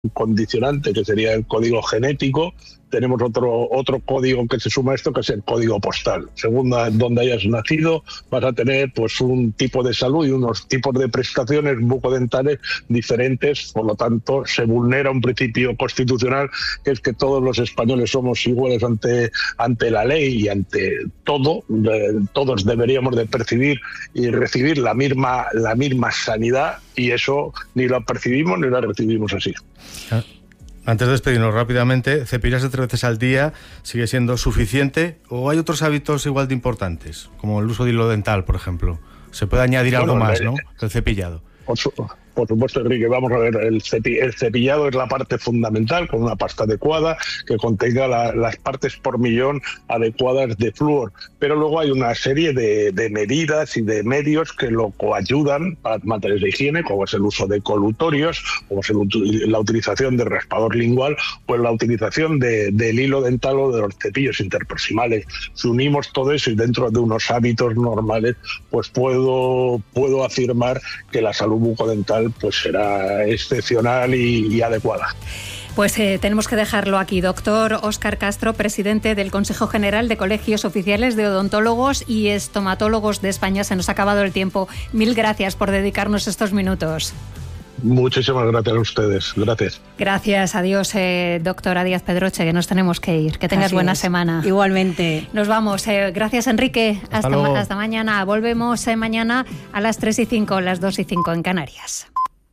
condicionante, que sería el código genético. Tenemos otro código que se suma a esto, que es el código postal. Según donde hayas nacido, vas a tener pues un tipo de salud y unos tipos de prestaciones bucodentales diferentes. Por lo tanto, se vulnera un principio constitucional, que es que todos los españoles somos iguales ante la ley y ante todo. Todos deberíamos de percibir y recibir la misma sanidad, y eso ni lo percibimos ni lo recibimos así. Antes de despedirnos rápidamente, ¿cepillarse 3 veces al día sigue siendo suficiente o hay otros hábitos igual de importantes, como el uso de hilo dental, por ejemplo? Se puede añadir algo más, ¿no?, que el cepillado. Por supuesto, Enrique, vamos a ver, el cepillado es la parte fundamental, con una pasta adecuada que contenga las partes por millón adecuadas de flúor. Pero luego hay una serie de medidas y de medios que lo coayudan para materias de higiene, como es el uso de colutorios, como es la utilización del raspador lingual, pues la utilización del hilo dental o de los cepillos interproximales. Si unimos todo eso y dentro de unos hábitos normales, pues puedo afirmar que la salud bucodental pues será excepcional y adecuada. Pues tenemos que dejarlo aquí. Doctor Óscar Castro, presidente del Consejo General de Colegios Oficiales de Odontólogos y Estomatólogos de España. Se nos ha acabado el tiempo. Mil gracias por dedicarnos estos minutos. Muchísimas gracias a ustedes. Gracias. Gracias. Adiós, doctora Díaz Pedroche, que nos tenemos que ir. Que tengas buena semana. Igualmente. Nos vamos. Gracias, Enrique. Hasta mañana. Volvemos mañana a las 3:05, las 2:05 en Canarias.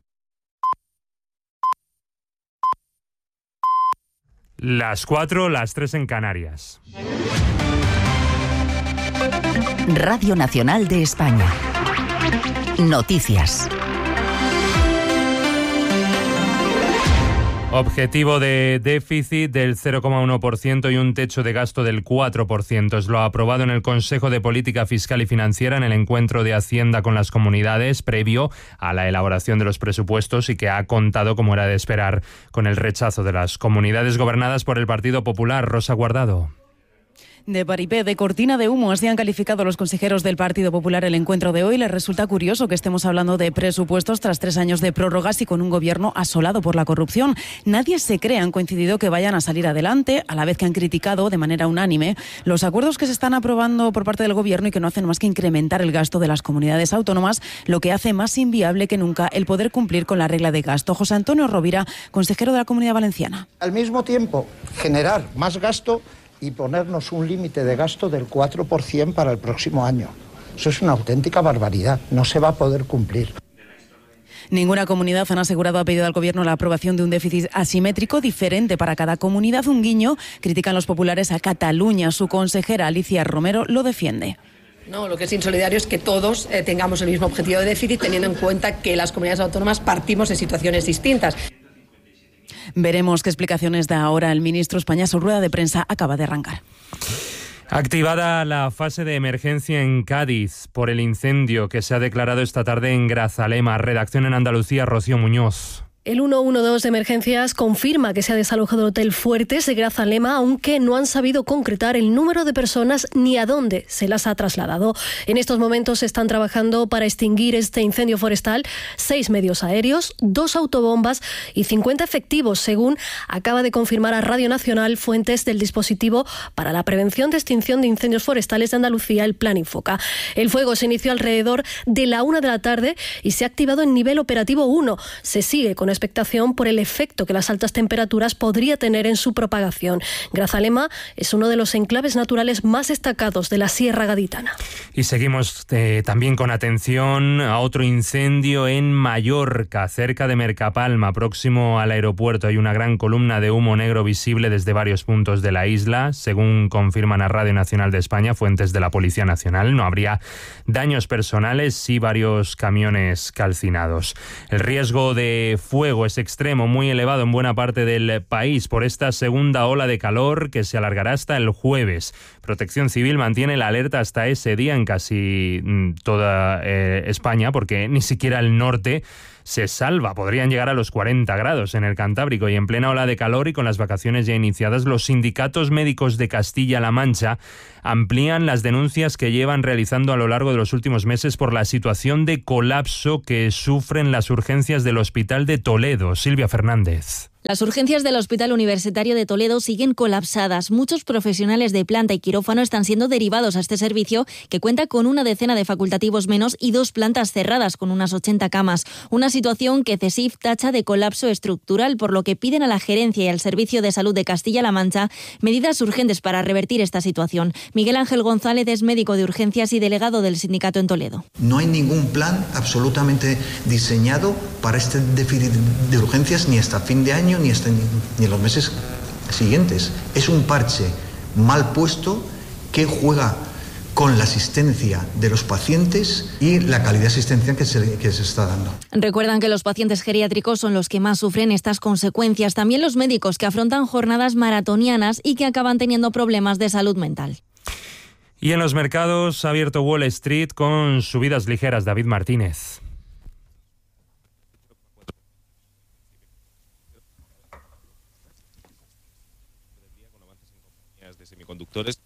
Las 4, las 3 en Canarias. Radio Nacional de España. Noticias. Objetivo de déficit del 0,1% y un techo de gasto del 4%. Es lo aprobado en el Consejo de Política Fiscal y Financiera en el encuentro de Hacienda con las comunidades previo a la elaboración de los presupuestos, y que ha contado, como era de esperar, con el rechazo de las comunidades gobernadas por el Partido Popular. Rosa Guardado. De paripé, de cortina de humo, así han calificado los consejeros del Partido Popular el encuentro de hoy. Les resulta curioso que estemos hablando de presupuestos tras 3 años de prórrogas y con un gobierno asolado por la corrupción. Nadie se cree, han coincidido, que vayan a salir adelante, a la vez que han criticado de manera unánime los acuerdos que se están aprobando por parte del gobierno y que no hacen más que incrementar el gasto de las comunidades autónomas, lo que hace más inviable que nunca el poder cumplir con la regla de gasto. José Antonio Rovira, consejero de la Comunidad Valenciana. Al mismo tiempo, generar más gasto y ponernos un límite de gasto del 4% para el próximo año. Eso es una auténtica barbaridad. No se va a poder cumplir. Ninguna comunidad, han asegurado, ha pedido al Gobierno la aprobación de un déficit asimétrico diferente para cada comunidad. Un guiño, critican los populares a Cataluña. Su consejera Alicia Romero lo defiende. No, lo que es insolidario es que todos tengamos el mismo objetivo de déficit, teniendo en cuenta que las comunidades autónomas partimos de situaciones distintas. Veremos qué explicaciones da ahora el ministro España. Su rueda de prensa acaba de arrancar. Activada la fase de emergencia en Cádiz por el incendio que se ha declarado esta tarde en Grazalema. Redacción en Andalucía, Rocío Muñoz. El 112 de emergencias confirma que se ha desalojado el Hotel Fuertes de Grazalema, aunque no han sabido concretar el número de personas ni a dónde se las ha trasladado. En estos momentos están trabajando para extinguir este incendio forestal 6 medios aéreos, 2 autobombas y 50 efectivos, según acaba de confirmar a Radio Nacional fuentes del dispositivo para la prevención de extinción de incendios forestales de Andalucía, el Plan Infoca. El fuego se inició alrededor de la 1 de la tarde y se ha activado en nivel operativo 1. Se sigue con expectación por el efecto que las altas temperaturas podría tener en su propagación. Grazalema es uno de los enclaves naturales más destacados de la Sierra Gaditana. Y seguimos también con atención a otro incendio en Mallorca, cerca de Mercapalma, próximo al aeropuerto. Hay una gran columna de humo negro visible desde varios puntos de la isla. Según confirman a Radio Nacional de España fuentes de la Policía Nacional, no habría daños personales, sí varios camiones calcinados. El riesgo de fuego es extremo, muy elevado en buena parte del país por esta segunda ola de calor que se alargará hasta el jueves. Protección Civil mantiene la alerta hasta ese día en casi toda España, porque ni siquiera el norte se salva. Podrían llegar a los 40 grados en el Cantábrico, y en plena ola de calor y con las vacaciones ya iniciadas, los sindicatos médicos de Castilla-La Mancha amplían las denuncias que llevan realizando a lo largo de los últimos meses por la situación de colapso que sufren las urgencias del Hospital de Toledo. Silvia Fernández. Las urgencias del Hospital Universitario de Toledo siguen colapsadas. Muchos profesionales de planta y quirófano están siendo derivados a este servicio, que cuenta con una decena de facultativos menos y 2 plantas cerradas con unas 80 camas. Una situación que CESIF tacha de colapso estructural, por lo que piden a la gerencia y al Servicio de Salud de Castilla-La Mancha medidas urgentes para revertir esta situación. Miguel Ángel González es médico de urgencias y delegado del sindicato en Toledo. No hay ningún plan absolutamente diseñado para este déficit de urgencias ni hasta fin de año ni en los meses siguientes. Es un parche mal puesto que juega con la asistencia de los pacientes y la calidad de asistencia que se está dando. Recuerdan que los pacientes geriátricos son los que más sufren estas consecuencias. También los médicos, que afrontan jornadas maratonianas y que acaban teniendo problemas de salud mental. Y en los mercados ha abierto Wall Street con subidas ligeras. David Martínez. Semiconductores.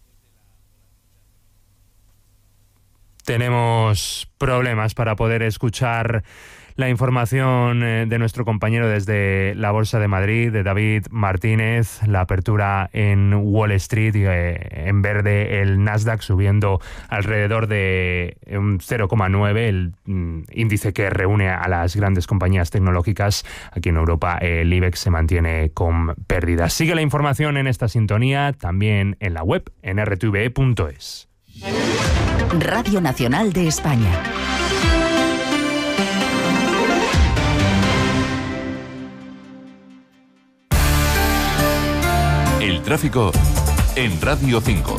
Tenemos problemas para poder escuchar la información de nuestro compañero desde la Bolsa de Madrid, de David Martínez. La apertura en Wall Street, en verde el Nasdaq subiendo alrededor de un 0,9, el índice que reúne a las grandes compañías tecnológicas. Aquí en Europa el IBEX se mantiene con pérdidas. Sigue la información en esta sintonía, también en la web, en rtve.es. Radio Nacional de España. El tráfico en Radio 5.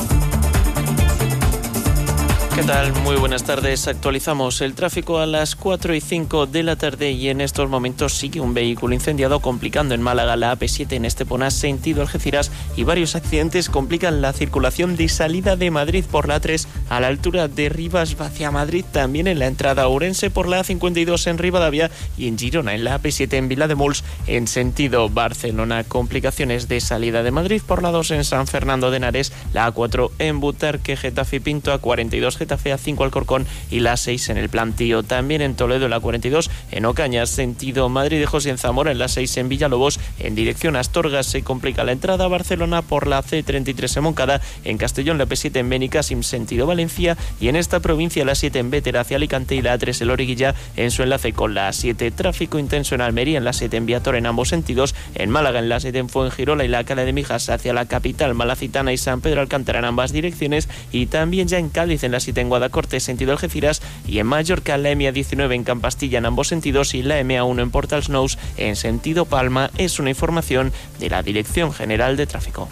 ¿Qué tal? Muy buenas tardes. Actualizamos el tráfico a las 4:05 de la tarde y en estos momentos sigue un vehículo incendiado complicando en Málaga la AP7 en Estepona, sentido Algeciras, y varios accidentes complican la circulación de salida de Madrid por la A3 a la altura de Rivas hacia Madrid, también en la entrada a Ourense por la A52 en Rivadavia y en Girona en la AP7 en Vilademuls en sentido Barcelona. Complicaciones de salida de Madrid por la 2 en San Fernando de Henares, la A4 en Butarque, Getafe y Pinto, A42 Getafe, A5 Alcorcón y la 6 en el Plantío. También en Toledo la 42 en Ocañas, sentido Madrid de José en Zamora, en la 6 en Villalobos, en dirección a Astorga se complica la entrada a Barcelona por la C33 en Moncada, en Castellón la P7 en Benicàssim, sentido Valencia, y en esta provincia la 7 en Bétera hacia Alicante y la A3 en Loriguilla en su enlace con la A7. Tráfico intenso en Almería, en la 7 en Viator en ambos sentidos, en Málaga en la 7 en Fuengirola y la Cala de Mijas hacia la capital malacitana y San Pedro Alcántara en ambas direcciones, y también ya en Cádiz en la 7 en Guadacorte sentido Algeciras, y en Mallorca la M19 en Campastilla en ambos sentidos y la M1 en Portalsnous en sentido Palma. Es una información de la Dirección General de Tráfico.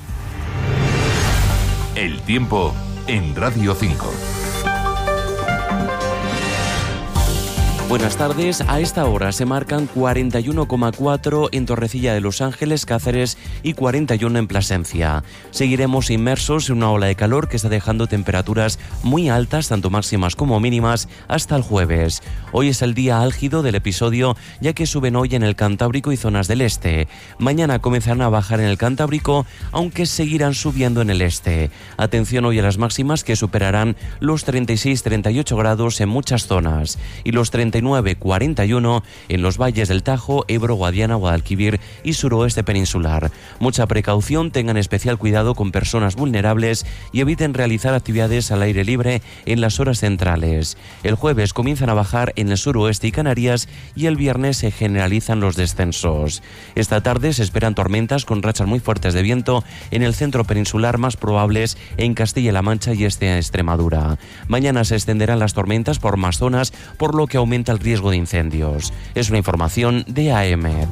El tiempo en Radio 5. Buenas tardes. A esta hora se marcan 41,4 en Torrecilla de Los Ángeles, Cáceres y 41 en Plasencia. Seguiremos inmersos en una ola de calor que está dejando temperaturas muy altas, tanto máximas como mínimas, hasta el jueves. Hoy es el día álgido del episodio, ya que suben hoy en el Cantábrico y zonas del este. Mañana comenzarán a bajar en el Cantábrico, aunque seguirán subiendo en el este. Atención hoy a las máximas, que superarán los 36-38 grados en muchas zonas y los 39-41 en los valles del Tajo, Ebro, Guadiana, Guadalquivir y suroeste peninsular. Mucha precaución, tengan especial cuidado con personas vulnerables y eviten realizar actividades al aire libre en las horas centrales. El jueves comienzan a bajar en el suroeste y Canarias y el viernes se generalizan los descensos. Esta tarde se esperan tormentas con rachas muy fuertes de viento en el centro peninsular, más probables en Castilla-La Mancha y este en Extremadura. Mañana se extenderán las tormentas por más zonas, por lo que aumenta el riesgo de incendios. Es una información de AEMET.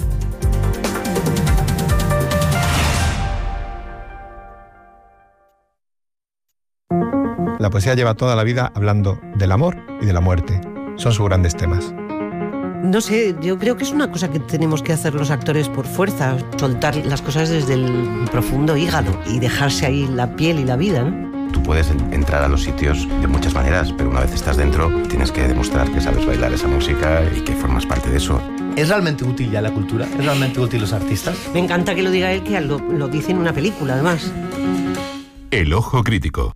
La poesía lleva toda la vida hablando del amor y de la muerte. Son sus grandes temas. No sé, yo creo que es una cosa que tenemos que hacer los actores por fuerza, soltar las cosas desde el profundo hígado y dejarse ahí la piel y la vida, ¿no? Tú puedes entrar a los sitios de muchas maneras, pero una vez estás dentro tienes que demostrar que sabes bailar esa música y que formas parte de eso. ¿Es realmente útil ya la cultura? ¿Es realmente útil los artistas? Me encanta que lo diga él, que lo dice en una película, además. El ojo crítico.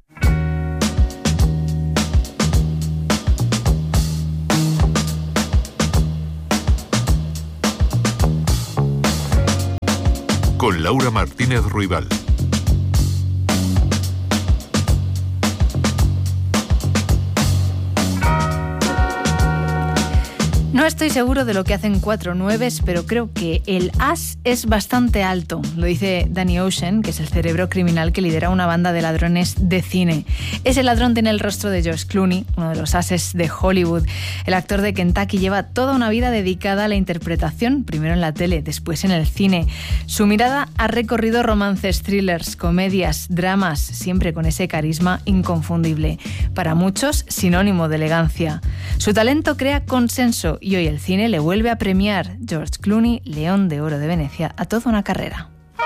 con Laura Martínez Ruibal. No estoy seguro de lo que hacen 4 nueves, pero creo que el as es bastante alto. Lo dice Danny Ocean, que es el cerebro criminal que lidera una banda de ladrones de cine. Ese ladrón tiene el rostro de George Clooney, uno de los ases de Hollywood. El actor de Kentucky lleva toda una vida dedicada a la interpretación, primero en la tele, después en el cine. Su mirada ha recorrido romances, thrillers, comedias, dramas, siempre con ese carisma inconfundible. Para muchos, sinónimo de elegancia. Su talento crea consenso y hoy el cine le vuelve a premiar. George Clooney, León de Oro de Venecia, a toda una carrera.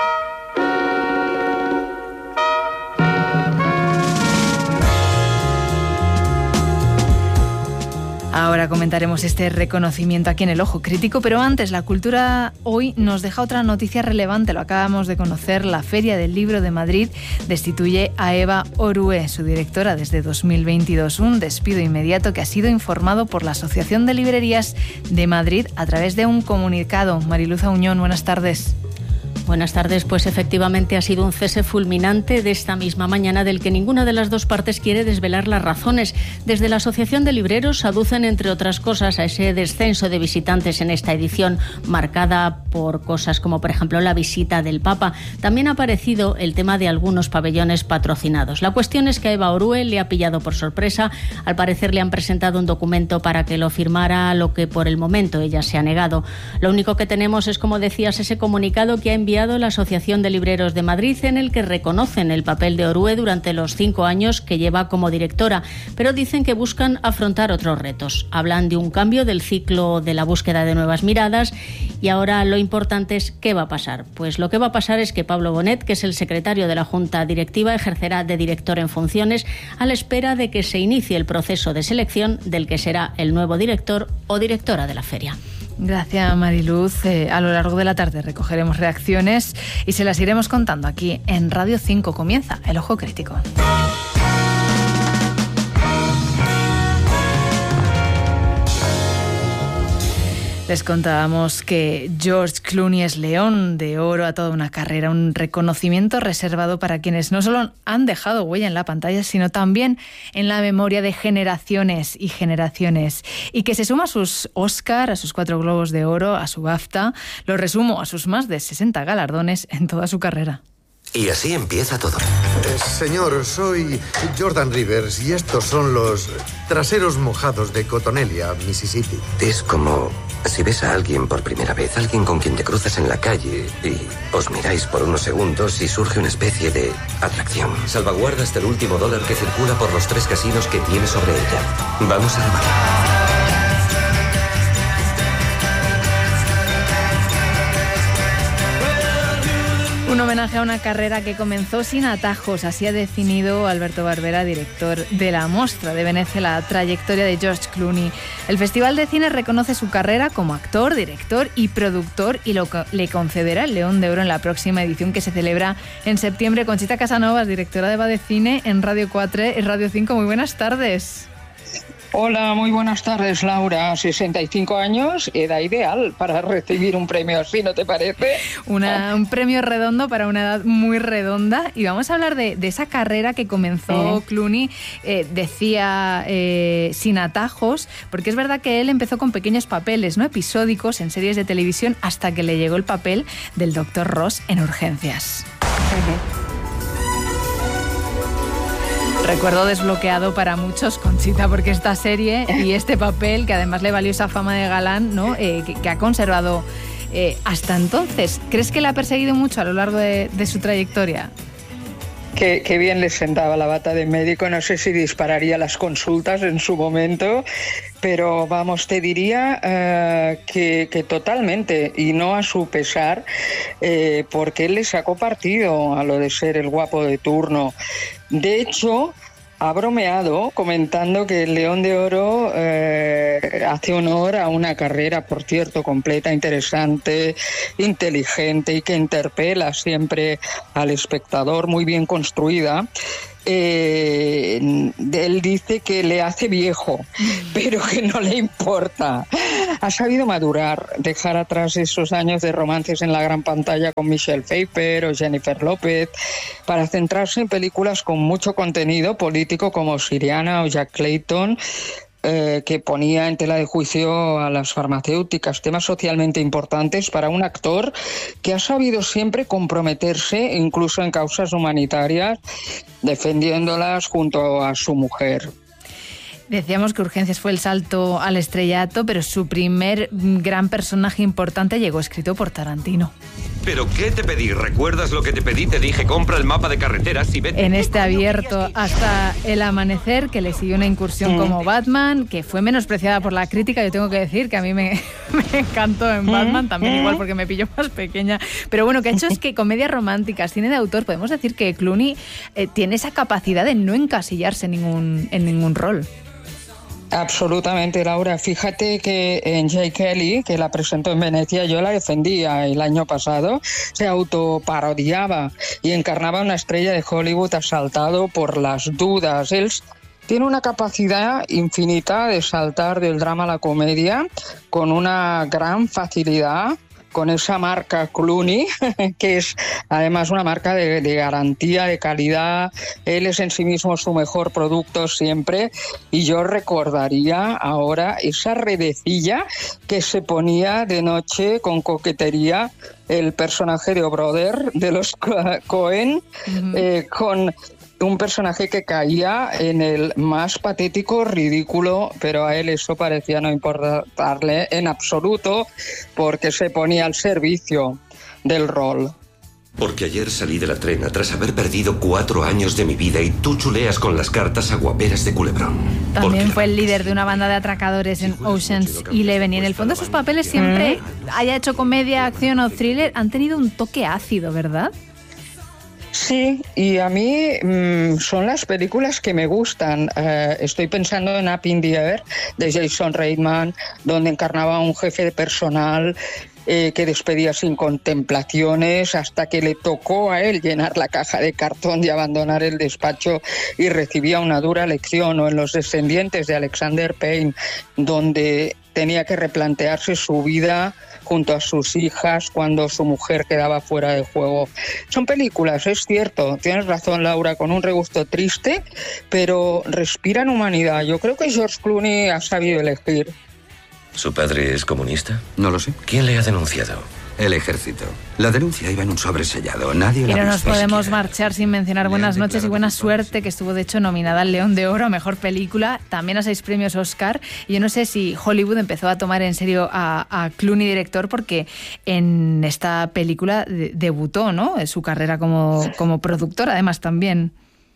Ahora comentaremos este reconocimiento aquí en El Ojo Crítico, pero antes, la cultura hoy nos deja otra noticia relevante. Lo acabamos de conocer, la Feria del Libro de Madrid destituye a Eva Orue, su directora, desde 2022. Un despido inmediato que ha sido informado por la Asociación de Librerías de Madrid a través de un comunicado. Mariluz Auñón, buenas tardes. Buenas tardes, pues efectivamente ha sido un cese fulminante de esta misma mañana del que ninguna de las dos partes quiere desvelar las razones. Desde la Asociación de Libreros aducen, entre otras cosas, a ese descenso de visitantes en esta edición, marcada por cosas como, por ejemplo, la visita del Papa. También ha aparecido el tema de algunos pabellones patrocinados. La cuestión es que a Eva Orue le ha pillado por sorpresa. Al parecer le han presentado un documento para que lo firmara, lo que por el momento ella se ha negado. Lo único que tenemos es, como decías, ese comunicado que ha enviado la Asociación de Libreros de Madrid, en el que reconocen el papel de Orue durante los 5 años que lleva como directora, pero dicen que buscan afrontar otros retos. Hablan de un cambio del ciclo de la búsqueda de nuevas miradas y ahora lo importante es ¿qué va a pasar? Pues lo que va a pasar es que Pablo Bonet, que es el secretario de la Junta Directiva, ejercerá de director en funciones a la espera de que se inicie el proceso de selección del que será el nuevo director o directora de la feria. Gracias, Mariluz. A lo largo de la tarde recogeremos reacciones y se las iremos contando aquí en Radio 5. Comienza El Ojo Crítico. Les contábamos que George Clooney es León de Oro a toda una carrera, un reconocimiento reservado para quienes no solo han dejado huella en la pantalla, sino también en la memoria de generaciones y generaciones, y que se suma a sus Oscar, a sus 4 Globos de Oro, a su BAFTA, lo resumo, a sus más de 60 galardones en toda su carrera. Y así empieza todo. Señor, soy Jordan Rivers y estos son los traseros mojados de Cotonelia, Mississippi. Es como si ves a alguien por primera vez, alguien con quien te cruzas en la calle y os miráis por unos segundos y surge una especie de atracción. Salvaguarda hasta el último dólar que circula por los 3 casinos que tiene sobre ella. Vamos a robar. Un homenaje a una carrera que comenzó sin atajos. Así ha definido Alberto Barbera, director de la Mostra de Venecia, la trayectoria de George Clooney. El Festival de Cine reconoce su carrera como actor, director y productor y le concederá el León de Oro en la próxima edición, que se celebra en septiembre. Conchita Casanovas, directora de Va Cine en Radio 4 y Radio 5. Muy buenas tardes. Hola, muy buenas tardes, Laura. 65 años, edad ideal para recibir un premio así, ¿no te parece? Un premio redondo para una edad muy redonda. Y vamos a hablar de esa carrera que comenzó Clooney, decía, sin atajos, porque es verdad que él empezó con pequeños papeles, ¿no?, episódicos en series de televisión, hasta que le llegó el papel del Dr. Ross en Urgencias. Recuerdo desbloqueado para muchos, Conchita, porque esta serie y este papel, que además le valió esa fama de galán, ¿no?, que ha conservado hasta entonces. ¿Crees que le ha perseguido mucho a lo largo de su trayectoria? Qué bien le sentaba la bata de médico. No sé si dispararía las consultas en su momento, pero vamos, te diría que totalmente, y no a su pesar, porque él le sacó partido a lo de ser el guapo de turno. De hecho, ha bromeado comentando que el León de Oro hace honor a una carrera, por cierto, completa, interesante, inteligente y que interpela siempre al espectador, muy bien construida. él dice que le hace viejo, pero que no le importa. Ha sabido madurar, dejar atrás esos años de romances en la gran pantalla con Michelle Pfeiffer o Jennifer López, para centrarse en películas con mucho contenido político como Syriana o Jack Clayton, que ponía en tela de juicio a las farmacéuticas, temas socialmente importantes para un actor que ha sabido siempre comprometerse, incluso en causas humanitarias, defendiéndolas junto a su mujer. Decíamos que Urgencias fue el salto al estrellato, pero su primer gran personaje importante llegó escrito por Tarantino. ¿Pero qué te pedí? ¿Recuerdas lo que te pedí? Te dije, compra el mapa de carreteras y vete. En este Abierto hasta el amanecer, que le siguió una incursión como Batman, que fue menospreciada por la crítica. Yo tengo que decir que a mí me encantó en Batman, también igual porque me pilló más pequeña. Pero bueno, que ha hecho es que comedias románticas, cine de autor, podemos decir que Clooney tiene esa capacidad de no encasillarse en ningún rol. Absolutamente, Laura. Fíjate que en Jay Kelly, que la presentó en Venecia, yo la defendía el año pasado, se autoparodiaba y encarnaba una estrella de Hollywood asaltado por las dudas. Él tiene una capacidad infinita de saltar del drama a la comedia con una gran facilidad, con esa marca Clooney, que es además una marca de garantía, de calidad. Él es en sí mismo su mejor producto siempre, y yo recordaría ahora esa redecilla que se ponía de noche con coquetería el personaje de O'Brother de los Coen, con un personaje que caía en el más patético ridículo, pero a él eso parecía no importarle en absoluto, porque se ponía al servicio del rol. Porque ayer salí de la trena tras haber perdido 4 años de mi vida y tú chuleas con las cartas aguaperas de Culebrón. También fue el líder de una banda de atracadores en Ocean's 11, y en el fondo sus papeles siempre, haya hecho comedia, acción o thriller, han tenido un toque ácido, ¿verdad? Sí, y a mí son las películas que me gustan. Estoy pensando en Up in the Air, de Jason Reitman, donde encarnaba a un jefe de personal que despedía sin contemplaciones, hasta que le tocó a él llenar la caja de cartón y abandonar el despacho, y recibía una dura lección. O en Los descendientes de Alexander Payne, donde tenía que replantearse su vida junto a sus hijas cuando su mujer quedaba fuera de juego. Son películas, es cierto, tienes razón, Laura, con un regusto triste, pero respiran humanidad. Yo creo que George Clooney ha sabido elegir. ¿Su padre es comunista? No lo sé. ¿Quién le ha denunciado? El ejército. La denuncia iba en un sobresellado. Nadie la visto. Y no nos podemos siquiera marchar sin mencionar Buenas noches y buena suerte, que estuvo de hecho nominada al León de Oro a Mejor Película, también a 6 premios Oscar. Y yo no sé si Hollywood empezó a tomar en serio a Clooney director, porque en esta película debutó, ¿no?, su carrera como productor, además también.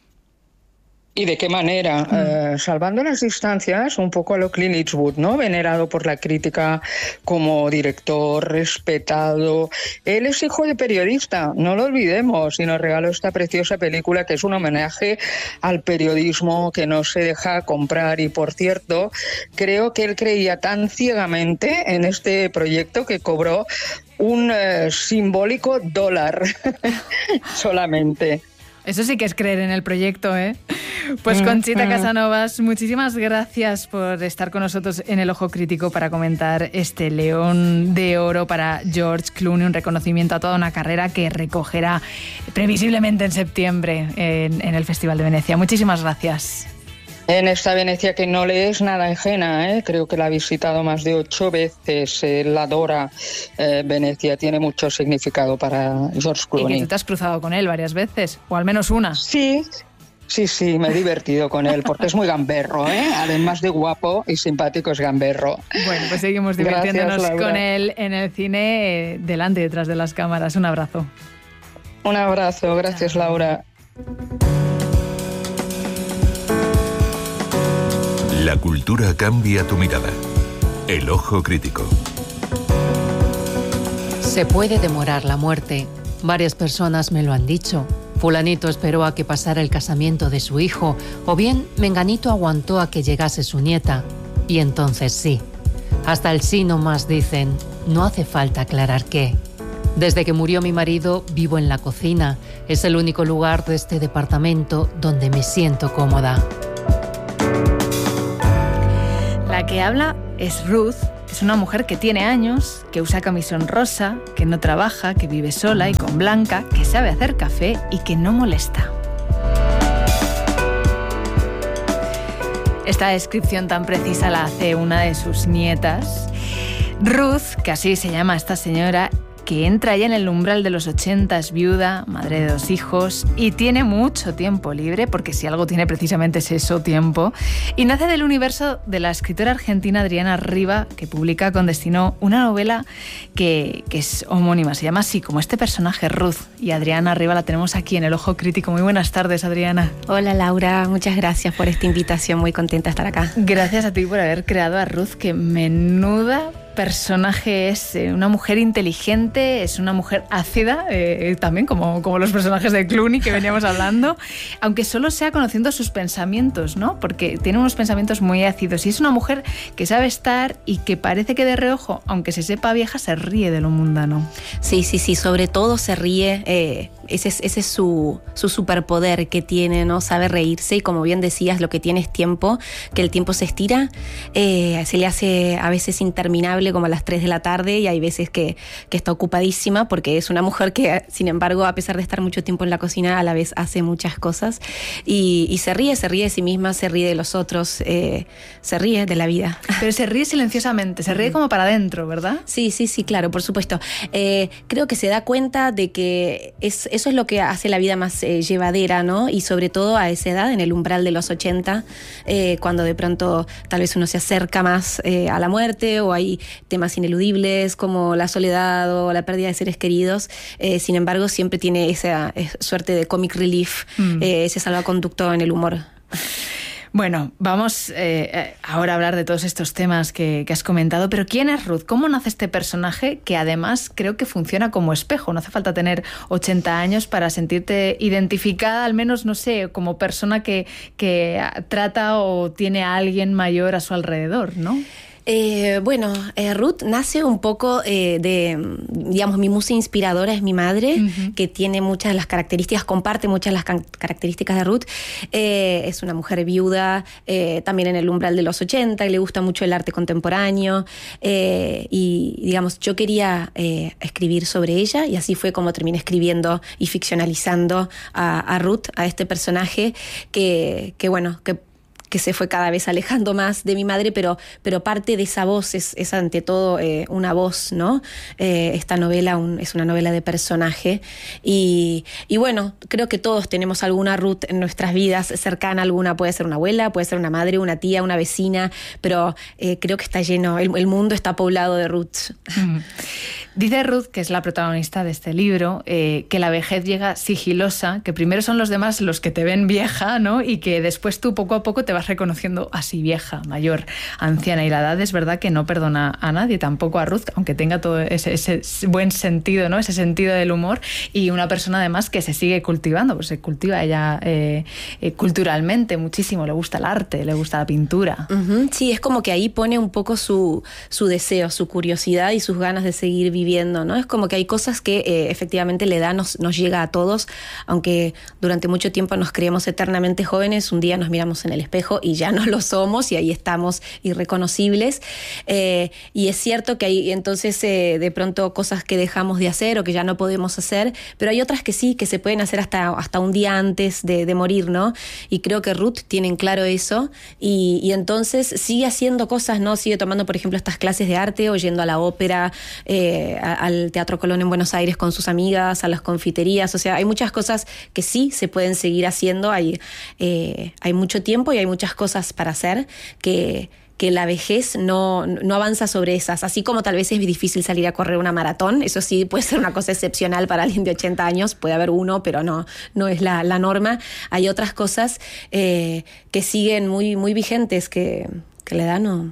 ¿Y de qué manera? Salvando las distancias, un poco a lo Clint Eastwood, ¿no? Venerado por la crítica como director, respetado. Él es hijo de periodista, no lo olvidemos, y nos regaló esta preciosa película que es un homenaje al periodismo que no se deja comprar. Y por cierto, creo que él creía tan ciegamente en este proyecto que cobró un simbólico $1 solamente. Eso sí que es creer en el proyecto, ¿eh? Pues Conchita Casanovas, muchísimas gracias por estar con nosotros en El Ojo Crítico para comentar este León de Oro para George Clooney, un reconocimiento a toda una carrera que recogerá previsiblemente en septiembre en el Festival de Venecia. Muchísimas gracias. En esta Venecia que no le es nada ajena, creo que la ha visitado más de 8 veces, la adora Venecia, tiene mucho significado para George Clooney. Y que tú te has cruzado con él varias veces, o al menos una. Sí, me he divertido con él, porque es muy gamberro, además de guapo y simpático, es gamberro. Bueno, pues seguimos divirtiéndonos con él en el cine, delante y detrás de las cámaras. Un abrazo. Un abrazo, gracias Laura. La cultura cambia tu mirada. El Ojo Crítico. Se puede demorar la muerte. Varias personas me lo han dicho. Fulanito esperó a que pasara el casamiento de su hijo, o bien menganito aguantó a que llegase su nieta. Y entonces sí. Hasta el sí nomás dicen, no hace falta aclarar qué. Desde que murió mi marido vivo en la cocina. Es el único lugar de este departamento donde me siento cómoda. La que habla es Ruth. Es una mujer que tiene años, que usa camisón rosa, que no trabaja, que vive sola y con Blanca, que sabe hacer café y que no molesta. Esta descripción tan precisa la hace una de sus nietas. Ruth, que así se llama esta señora, que entra ya en el umbral de los 80, es viuda, madre de 2 hijos y tiene mucho tiempo libre, porque si algo tiene precisamente es eso, tiempo, y nace del universo de la escritora argentina Adriana Riva, que publica con Destino una novela que es homónima, se llama así, como este personaje, Ruth, y Adriana Riva la tenemos aquí en El Ojo Crítico. Muy buenas tardes, Adriana. Hola, Laura, muchas gracias por esta invitación, muy contenta de estar acá. Gracias a ti por haber creado a Ruth, que menuda personaje es, una mujer inteligente, es una mujer ácida, también como los personajes de Clooney que veníamos hablando, aunque solo sea conociendo sus pensamientos, ¿no? Porque tiene unos pensamientos muy ácidos y es una mujer que sabe estar y que parece que de reojo, aunque se sepa vieja, se ríe de lo mundano. Sí, sobre todo se ríe, ese es su superpoder que tiene, ¿no? Sabe reírse y, como bien decías, lo que tiene es tiempo, que el tiempo se estira, se le hace a veces interminable, como a las 3 de la tarde, y hay veces que está ocupadísima, porque es una mujer que, sin embargo, a pesar de estar mucho tiempo en la cocina, a la vez hace muchas cosas y se ríe de sí misma, se ríe de los otros, se ríe de la vida. Pero se ríe silenciosamente, se ríe como para adentro, ¿verdad? Sí, claro, por supuesto. Creo que se da cuenta de que eso es lo que hace la vida más llevadera, ¿no? Y sobre todo a esa edad, en el umbral de los 80, cuando de pronto tal vez uno se acerca más a la muerte, o hay temas ineludibles como la soledad o la pérdida de seres queridos. Sin embargo, siempre tiene esa suerte de comic relief, ese salvaconducto en el humor. Bueno, vamos ahora a hablar de todos estos temas que has comentado, pero ¿quién es Ruth? ¿Cómo nace este personaje que además creo que funciona como espejo? No hace falta tener 80 años para sentirte identificada, al menos, no sé, como persona que trata o tiene a alguien mayor a su alrededor, ¿no? Ruth nace un poco digamos, mi musa inspiradora es mi madre, que tiene muchas de las características, comparte muchas de las características de Ruth. Es una mujer viuda, también en el umbral de los 80, y le gusta mucho el arte contemporáneo, y digamos, yo quería escribir sobre ella, y así fue como terminé escribiendo y ficcionalizando a Ruth, a este personaje que se fue cada vez alejando más de mi madre, pero parte de esa voz es ante todo una voz, ¿no? Esta novela es una novela de personaje y bueno, creo que todos tenemos alguna Ruth en nuestras vidas cercana, alguna puede ser una abuela, puede ser una madre, una tía, una vecina, pero creo que está lleno, el mundo está poblado de Ruth. Dice Ruth, que es la protagonista de este libro, que la vejez llega sigilosa, que primero son los demás los que te ven vieja, ¿no? Y que después tú poco a poco te vas reconociendo así vieja, mayor, anciana. Y la edad es verdad que no perdona a nadie, tampoco a Ruth, aunque tenga todo ese buen sentido, ¿no? Ese sentido del humor, y una persona además que se sigue cultivando, pues se cultiva ella culturalmente muchísimo, le gusta el arte, le gusta la pintura. Sí, es como que ahí pone un poco su deseo, su curiosidad y sus ganas de seguir viviendo, ¿no? Es como que hay cosas que efectivamente la edad nos llega a todos, aunque durante mucho tiempo nos creemos eternamente jóvenes, un día nos miramos en el espejo y ya no lo somos, y ahí estamos irreconocibles, y es cierto que hay entonces de pronto cosas que dejamos de hacer o que ya no podemos hacer, pero hay otras que sí, que se pueden hacer hasta un día antes de morir, ¿no? Y creo que Ruth tiene en claro eso, y entonces sigue haciendo cosas, ¿no? Sigue tomando, por ejemplo, estas clases de arte, o yendo a la ópera, al Teatro Colón en Buenos Aires con sus amigas, a las confiterías. O sea, hay muchas cosas que sí se pueden seguir haciendo, hay mucho tiempo y hay muchas cosas para hacer que la vejez no avanza sobre esas. Así como tal vez es difícil salir a correr una maratón, eso sí puede ser una cosa excepcional para alguien de 80 años, puede haber uno, pero no es la norma. Hay otras cosas que siguen muy, muy vigentes, que la edad no...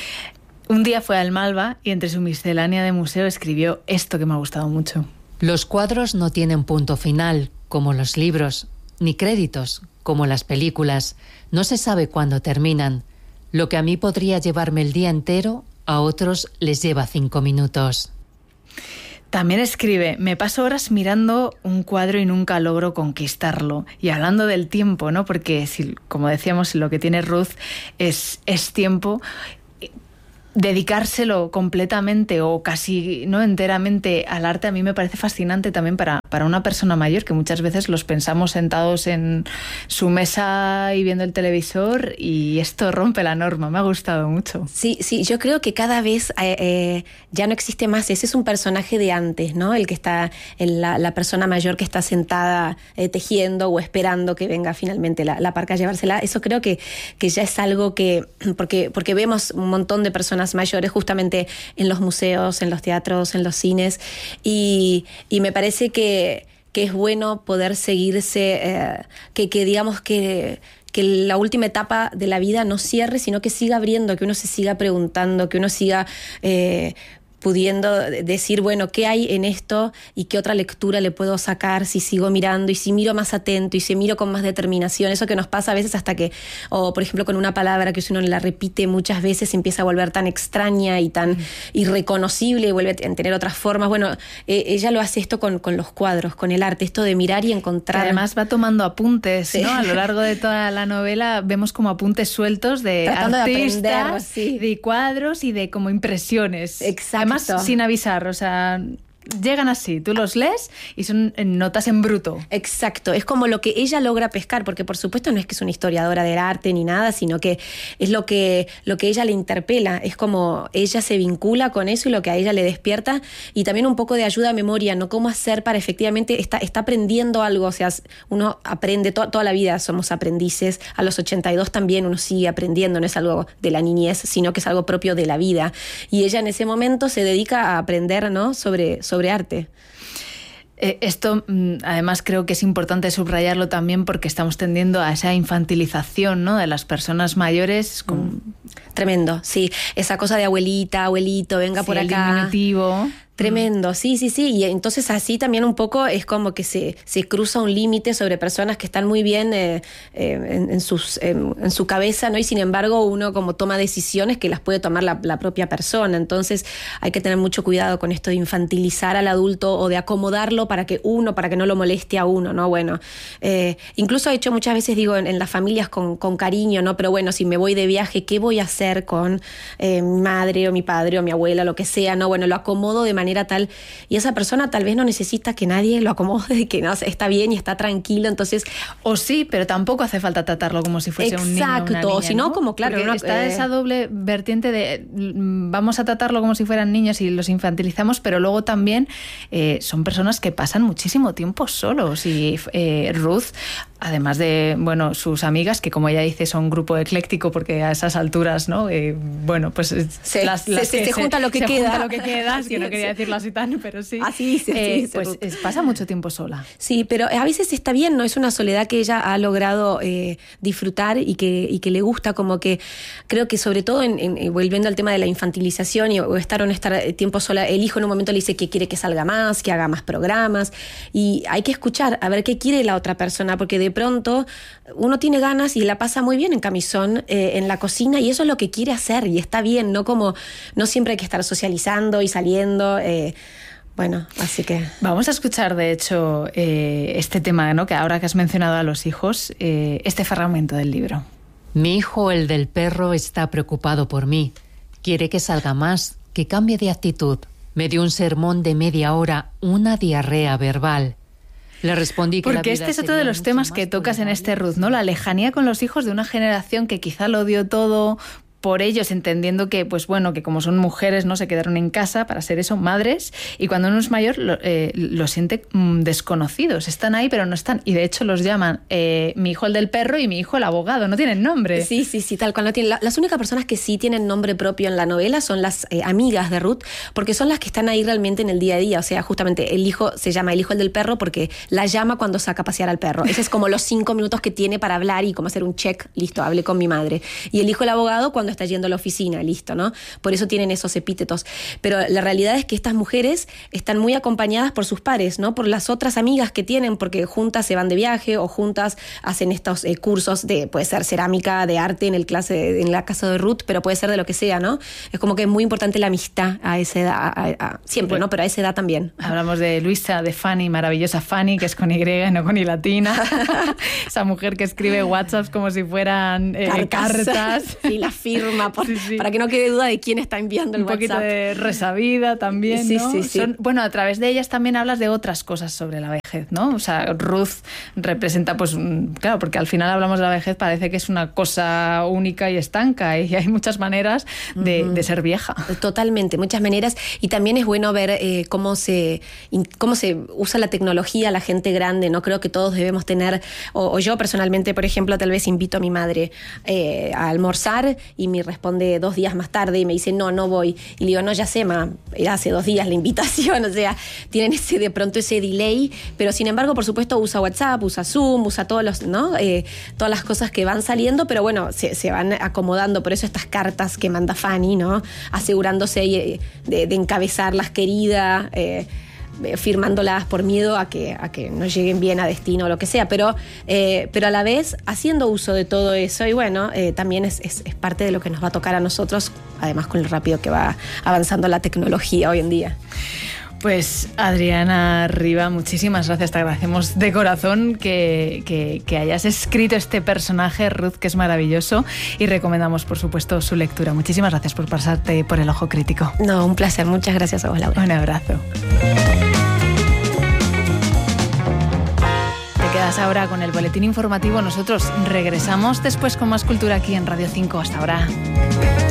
Un día fue al Malva y entre su miscelánea de museo escribió esto que me ha gustado mucho. Los cuadros no tienen punto final, como los libros, ni créditos, como las películas. No se sabe cuándo terminan. Lo que a mí podría llevarme el día entero, a otros les lleva 5 minutos. También escribe, me paso horas mirando un cuadro y nunca logro conquistarlo. Y hablando del tiempo, ¿no? Porque, como decíamos, lo que tiene Ruth es tiempo. Dedicárselo completamente o casi no enteramente al arte a mí me parece fascinante también para una persona mayor, que muchas veces los pensamos sentados en su mesa y viendo el televisor, y esto rompe la norma. Me ha gustado mucho. Sí, yo creo que cada vez ya no existe más. Ese es un personaje de antes, ¿no? El que está, la persona mayor que está sentada tejiendo o esperando que venga finalmente la parca a llevársela. Eso creo que ya es algo que, porque vemos un montón de personas mayores justamente en los museos, en los teatros, en los cines, y me parece que es bueno poder seguirse, que digamos que la última etapa de la vida no cierre, sino que siga abriendo, que uno se siga preguntando, que uno siga pudiendo decir, bueno, ¿qué hay en esto y qué otra lectura le puedo sacar si sigo mirando y si miro más atento y si miro con más determinación? Eso que nos pasa a veces hasta que, o por ejemplo con una palabra que si uno la repite muchas veces empieza a volver tan extraña y tan irreconocible y vuelve a tener otras formas. Bueno, ella lo hace esto con los cuadros, con el arte, esto de mirar y encontrar. Que además va tomando apuntes, sí, ¿no? A lo largo de toda la novela vemos como apuntes sueltos de tratando artistas, de aprender, sí, de cuadros y de como impresiones. Exacto. Además, sin avisar, o sea, llegan así, tú los lees y son notas en bruto. Exacto, es como lo que ella logra pescar, porque por supuesto no es que es una historiadora del arte ni nada, sino que es lo que ella le interpela, es como ella se vincula con eso y lo que a ella le despierta, y también un poco de ayuda a memoria, ¿no? Cómo hacer para efectivamente, está aprendiendo algo, o sea, uno aprende, toda la vida somos aprendices, a los 82 también uno sigue aprendiendo, no es algo de la niñez, sino que es algo propio de la vida, y ella en ese momento se dedica a aprender, ¿no? sobre arte. Esto, además, creo que es importante subrayarlo también porque estamos tendiendo a esa infantilización, ¿no?, de las personas mayores. Tremendo, sí. Esa cosa de abuelita, abuelito, venga, sí, por acá. El diminutivo. Tremendo, sí. Y entonces así también un poco es como que se cruza un límite sobre personas que están muy bien en su cabeza, ¿no? Y sin embargo uno como toma decisiones que las puede tomar la propia persona. Entonces hay que tener mucho cuidado con esto de infantilizar al adulto o de acomodarlo para que no lo moleste a uno, ¿no? Bueno, incluso he hecho muchas veces, digo, en las familias con cariño, ¿no? Pero bueno, si me voy de viaje, ¿qué voy a hacer con mi madre o mi padre o mi abuela, lo que sea, ¿no? Bueno, lo acomodo de manera tal, y esa persona tal vez no necesita que nadie lo acomode, que no, está bien y está tranquilo, entonces... O sí, pero tampoco hace falta tratarlo como si fuese un niño o una niña, o si no, ¿no? como claro... Porque está esa doble vertiente de vamos a tratarlo como si fueran niños y los infantilizamos, pero luego también son personas que pasan muchísimo tiempo solos, y Ruth, además de, bueno, sus amigas, que como ella dice son un grupo ecléctico porque a esas alturas, ¿no? Bueno, pues se junta lo que queda. Que no quería decirlo así tan, pero sí. Así sí, pues pasa mucho tiempo sola. Sí, pero a veces está bien, ¿no? Es una soledad que ella ha logrado disfrutar y que le gusta, como que creo que sobre todo volviendo al tema de la infantilización o estar o no estar tiempo sola, el hijo en un momento le dice que quiere que salga más, que haga más programas, y hay que escuchar a ver qué quiere la otra persona, porque de pronto uno tiene ganas y la pasa muy bien en camisón en la cocina, y eso es lo que quiere hacer y está bien, no siempre hay que estar socializando y saliendo. Bueno, así que... Vamos a escuchar, de hecho, este tema, ¿no?, que ahora que has mencionado a los hijos, este fragmento del libro. Mi hijo, el del perro, está preocupado por mí. Quiere que salga más, que cambie de actitud. Me dio un sermón de media hora, una diarrea verbal. Le respondí que porque este es otro de los temas que tocas en este Ruth, ¿no? La lejanía con los hijos de una generación que quizá lo dio todo por ellos, entendiendo que, pues bueno, que como son mujeres, no se quedaron en casa para ser eso, madres, y cuando uno es mayor lo siente desconocidos, están ahí pero no están, y de hecho los llaman mi hijo el del perro y mi hijo el abogado, no tienen nombre. Sí, tal cual no tienen. Las únicas personas que sí tienen nombre propio en la novela son las amigas de Ruth, porque son las que están ahí realmente en el día a día, o sea, justamente el hijo se llama el hijo el del perro porque la llama cuando saca a pasear al perro, ese es como los 5 minutos que tiene para hablar y como hacer un check, listo, hablé con mi madre, y el hijo el abogado cuando trabajando, está yendo a la oficina, listo, ¿no? Por eso tienen esos epítetos. Pero la realidad es que estas mujeres están muy acompañadas por sus pares, ¿no? Por las otras amigas que tienen, porque juntas se van de viaje o juntas hacen estos cursos de, puede ser cerámica, de arte en la casa de Ruth, pero puede ser de lo que sea, ¿no? Es como que es muy importante la amistad a esa edad, siempre, ¿no? Pero a esa edad también. Hablamos de Luisa, de Fanny, maravillosa Fanny, que es con Y, no con I latina. Esa mujer que escribe WhatsApps como si fueran cartas. Y la firma, para que no quede duda de quién está enviando el WhatsApp. Un poquito de resabida también, ¿no? Sí. Bueno, a través de ellas también hablas de otras cosas sobre la vejez, ¿no? O sea, Ruth representa, pues, claro, porque al final hablamos de la vejez, parece que es una cosa única y estanca, y hay muchas maneras de ser vieja. Totalmente, muchas maneras, y también es bueno ver cómo se usa la tecnología, la gente grande, ¿no? Creo que todos debemos tener, o yo personalmente, por ejemplo, tal vez invito a mi madre a almorzar y me responde 2 días más tarde y me dice, no voy. Y le digo, no, ya sé, era hace 2 días la invitación, o sea, tienen de pronto ese delay, pero sin embargo, por supuesto, usa WhatsApp, usa Zoom, usa todos los, ¿no? Todas las cosas que van saliendo, pero bueno, se van acomodando, por eso estas cartas que manda Fanny, ¿no? Asegurándose de encabezarlas, querida, firmándolas por miedo a que no lleguen bien a destino o lo que sea, pero a la vez haciendo uso de todo eso, y bueno, también es parte de lo que nos va a tocar a nosotros, además con lo rápido que va avanzando la tecnología hoy en día. Pues Adriana Riba, muchísimas gracias, te agradecemos de corazón que hayas escrito este personaje, Ruth, que es maravilloso, y recomendamos, por supuesto, su lectura. Muchísimas gracias por pasarte por El Ojo Crítico. No, un placer, muchas gracias a vos, Laura. Un abrazo. Te quedas ahora con el boletín informativo, nosotros regresamos después con más cultura aquí en Radio 5. Hasta ahora.